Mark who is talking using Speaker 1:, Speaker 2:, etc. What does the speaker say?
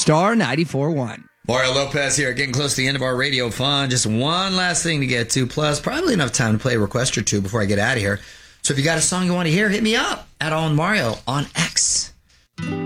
Speaker 1: Star 94.1.
Speaker 2: Mario Lopez here, getting close to the end of our radio fun. Just one last thing to get to, plus probably enough time to play a request or two before I get out of here. So if you got a song you want to hear, hit me up at All Mario on X.